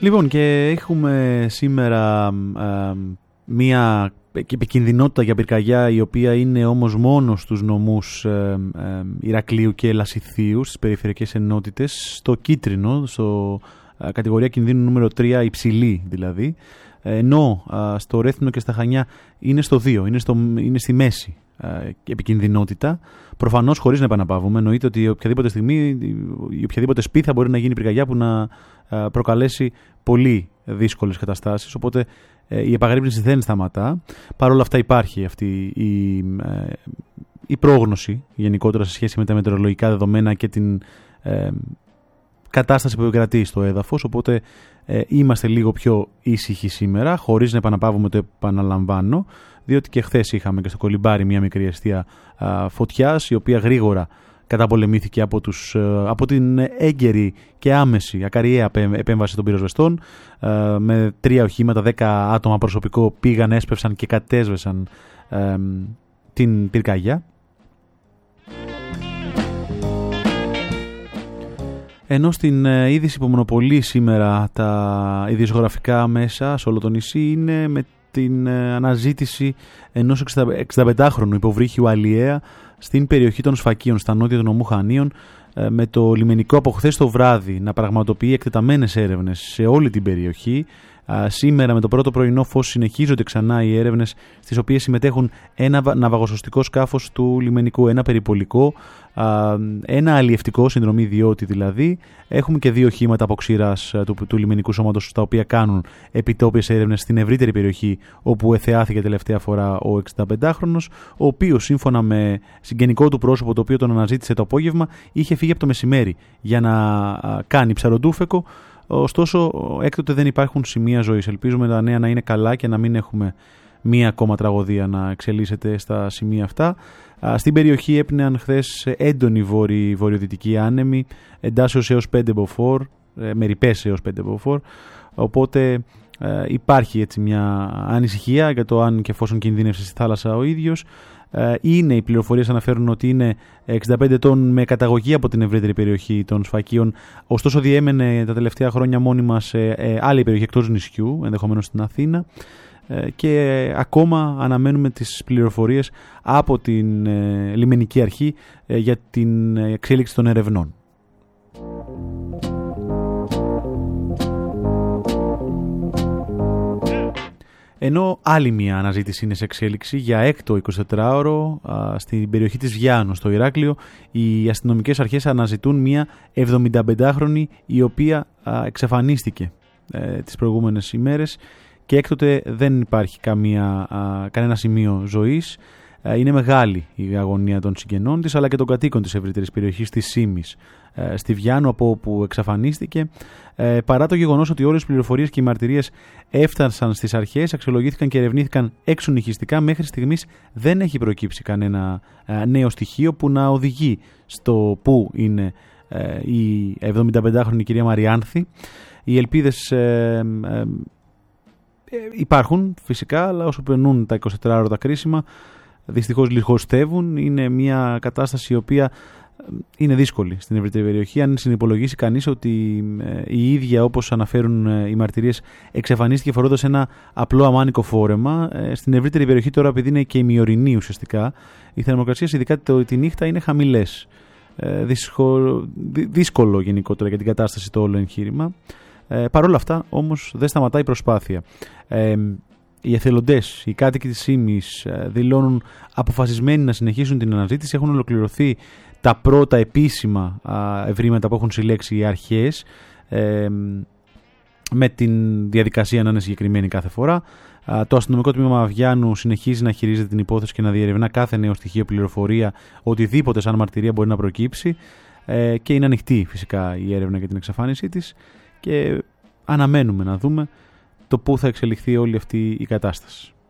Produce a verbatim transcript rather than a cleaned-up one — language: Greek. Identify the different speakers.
Speaker 1: Λοιπόν, και έχουμε σήμερα ε, μία επικινδυνότητα για πυρκαγιά, η οποία είναι όμως μόνο στους νομούς ε, ε, Ηρακλείου και Λασιθίου, στις περιφερειακές ενότητες, στο κίτρινο, στο ε, κατηγορία κινδύνου νούμερο τρία, υψηλή δηλαδή, ενώ ε, στο Ρέθυμνο και στα Χανιά είναι στο δύο, είναι, στο, είναι στη μέση ε, επικινδυνότητα. Προφανώς, χωρίς να επαναπαύουμε, εννοείται ότι οποιαδήποτε στιγμή η οποιαδήποτε σπίθα μπορεί να γίνει πυρκαγιά που να ε, προκαλέσει πολύ δύσκολες καταστάσεις, οπότε ε, η επαγρύπνηση δεν σταματά. Παρ' όλα αυτά υπάρχει αυτή η, ε, η πρόγνωση γενικότερα σε σχέση με τα μετεωρολογικά δεδομένα και την ε, κατάσταση που επικρατεί στο έδαφος, οπότε ε, είμαστε λίγο πιο ήσυχοι σήμερα, χωρίς να επαναπαύουμε, το επαναλαμβάνω, διότι και χθες είχαμε και στο Κολυμπάρι μια μικρή αιστεία α, φωτιάς, η οποία γρήγορα καταπολεμήθηκε από, τους, α, από την έγκαιρη και άμεση ακαριαία επέμβαση των πυροσβεστών. Α, με τρία οχήματα, δέκα άτομα προσωπικό πήγαν, έσπευσαν και κατέσβεσαν α, την πυρκαγιά. Ενώ στην ε, είδηση που μονοπολεί σήμερα τα ειδησιογραφικά μέσα σε όλο το νησί είναι με την ε, αναζήτηση ενός εξηνταπεντάχρονου υποβρύχιου αλλιέα στην περιοχή των Σφακίων, στα νότια του νομού Χανίων, ε, με το λιμενικό από χθες το βράδυ να πραγματοποιεί εκτεταμένες έρευνες σε όλη την περιοχή. Α, σήμερα με το πρώτο πρωινό φως συνεχίζονται ξανά οι έρευνες, στις οποίες συμμετέχουν ένα ναυαγοσωστικό σκάφος του λιμενικού, ένα περιπολικό, α, ένα αλλιευτικό, συνδρομή ιδιώτη δηλαδή. Έχουμε και δύο οχήματα από ξηράς του, του λιμενικού σώματος, τα οποία κάνουν επιτόπιες έρευνες στην ευρύτερη περιοχή όπου εθεάθηκε τελευταία φορά ο εξηνταπεντάχρονος, ο οποίος σύμφωνα με συγγενικό του πρόσωπο, το οποίο τον αναζήτησε το απόγευμα, είχε φύγει από το μεσημέρι για να α, κάνει ψαροντούφεκο. Ωστόσο, έκτοτε δεν υπάρχουν σημεία ζωής. Ελπίζουμε τα νέα να είναι καλά και να μην έχουμε μία ακόμα τραγωδία να εξελίσσεται στα σημεία αυτά. Στην περιοχή έπνεαν χθες έντονοι βόρειοι, βορειοδυτικοί άνεμοι, εντάσσεως έως πέντε μποφόρ, με ρηπές έως πέντε μποφόρ. Οπότε υπάρχει έτσι μια ανησυχία για το αν και εφόσον κινδύνευσε στη θάλασσα ο ίδιος. Είναι, οι πληροφορίες αναφέρουν ότι είναι εξήντα πέντε ετών, με καταγωγή από την ευρύτερη περιοχή των Σφακίων, ωστόσο διέμενε τα τελευταία χρόνια μόνιμα σε άλλη περιοχή εκτός νησιού, ενδεχομένως στην Αθήνα, και ακόμα αναμένουμε τις πληροφορίες από την λιμενική αρχή για την εξέλιξη των ερευνών. Ενώ άλλη μια αναζήτηση είναι σε εξέλιξη για έκτο εικοσιτετράωρο α, στην περιοχή της Βιάνου, στο Ηράκλειο, οι αστυνομικές αρχές αναζητούν μια εβδομηνταπεντάχρονη η οποία α, εξαφανίστηκε ε, τις προηγούμενες ημέρες και έκτοτε δεν υπάρχει καμία, α, κανένα σημείο ζωής. Ε, είναι μεγάλη η αγωνία των συγγενών της αλλά και των κατοίκων της ευρύτερης περιοχής της Σύμης ε, στη Βιάνου, από όπου εξαφανίστηκε. Ε, παρά το γεγονός ότι όλες οι πληροφορίες και οι μαρτυρίες έφτασαν στις αρχές, αξιολογήθηκαν και ερευνήθηκαν εξονυχιστικά, μέχρι στιγμής δεν έχει προκύψει κανένα ε, νέο στοιχείο που να οδηγεί στο πού είναι ε, η εβδομηνταπεντάχρονη κυρία Μαριάνθη. Οι ελπίδες ε, ε, ε, υπάρχουν φυσικά, αλλά όσο περνούν τα εικοσιτετράωρα τα κρίσιμα, δυστυχώς λιγοστεύουν. Είναι μια κατάσταση η οποία είναι δύσκολη στην ευρύτερη περιοχή. Αν συνυπολογίσει κανείς ότι η ίδια, όπως αναφέρουν οι μαρτυρίες, εξαφανίστηκε φορώντας ένα απλό αμάνικο φόρεμα. Στην ευρύτερη περιοχή τώρα, επειδή είναι και ημιορεινή ουσιαστικά, οι θερμοκρασίες ειδικά τη νύχτα είναι χαμηλές. Δύσκολο, δύσκολο γενικότερα για την κατάσταση το όλο εγχείρημα. Παρ' όλα αυτά όμως δεν σταματάει η προσπάθεια. Οι εθελοντές, οι κάτοικοι της Σύμης δηλώνουν αποφασισμένοι να συνεχίσουν την αναζήτηση. Έχουν ολοκληρωθεί τα πρώτα επίσημα ευρήματα που έχουν συλλέξει οι αρχές, ε, με την διαδικασία να είναι συγκεκριμένη κάθε φορά. Το αστυνομικό τμήμα Βιάνου συνεχίζει να χειρίζεται την υπόθεση και να διερευνά κάθε νέο στοιχείο, πληροφορία, οτιδήποτε σαν μαρτυρία μπορεί να προκύψει, ε, και είναι ανοιχτή φυσικά η έρευνα για την εξαφάνισή της και αναμένουμε να δούμε το πού θα εξελιχθεί όλη αυτή η κατάσταση.